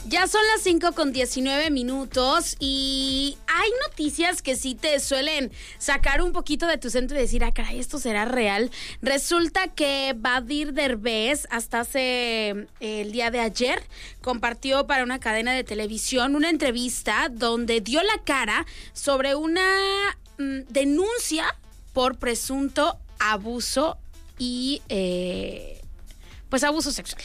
Ya son las 5:19 y hay noticias que sí te suelen sacar un poquito de tu centro y decir, caray, ¿esto será real? Resulta que Badir Derbez, hasta hace el día de ayer, compartió para una cadena de televisión una entrevista donde dio la cara sobre una denuncia por presunto abuso y pues abuso sexual.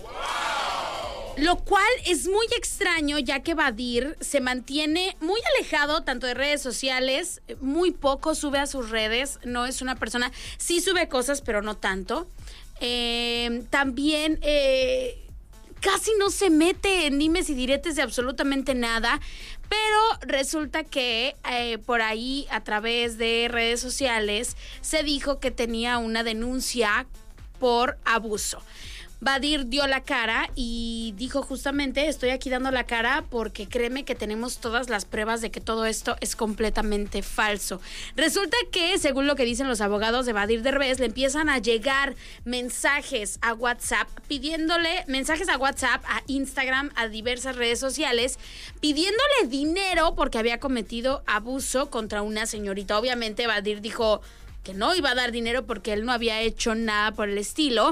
Lo cual es muy extraño, ya que Badir se mantiene muy alejado tanto de redes sociales, muy poco sube a sus redes, no es una persona, sí sube cosas, pero no tanto. También casi no se mete en dimes y diretes de absolutamente nada, pero resulta que por ahí, a través de redes sociales, se dijo que tenía una denuncia por abuso. Badir dio la cara y dijo justamente, estoy aquí dando la cara porque créeme que tenemos todas las pruebas de que todo esto es completamente falso. Resulta que, según lo que dicen los abogados de Badir Derbez, le empiezan a llegar mensajes a WhatsApp, mensajes a WhatsApp, a Instagram, a diversas redes sociales, pidiéndole dinero porque había cometido abuso contra una señorita. Obviamente Badir dijo que no iba a dar dinero porque él no había hecho nada por el estilo.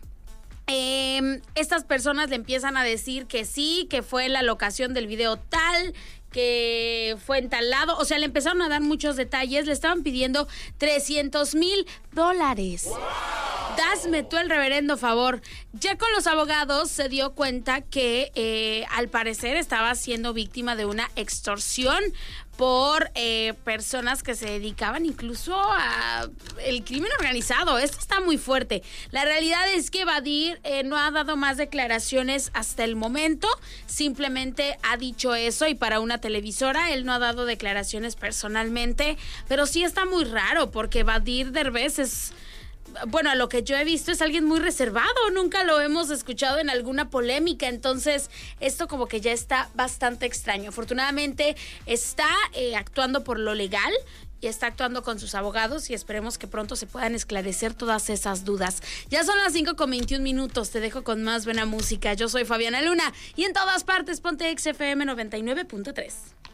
Estas personas le empiezan a decir que sí, que fue la locación del video tal, que fue en tal lado. O sea, le empezaron a dar muchos detalles. Le estaban pidiendo $300,000. ¡Wow! Hazme tú el reverendo favor. Ya con los abogados se dio cuenta que al parecer estaba siendo víctima de una extorsión por personas que se dedicaban incluso a el crimen organizado. Esto está muy fuerte. La realidad es que Badir no ha dado más declaraciones hasta el momento. Simplemente ha dicho eso y para una televisora. Él no ha dado declaraciones personalmente, pero sí está muy raro porque Badir Derbez es... Bueno, a lo que yo he visto es alguien muy reservado, nunca lo hemos escuchado en alguna polémica, entonces esto como que ya está bastante extraño. Afortunadamente está actuando por lo legal y está actuando con sus abogados y esperemos que pronto se puedan esclarecer todas esas dudas. Ya son las 5:21, te dejo con más buena música. Yo soy Fabiana Luna y en todas partes ponte XFM 99.3.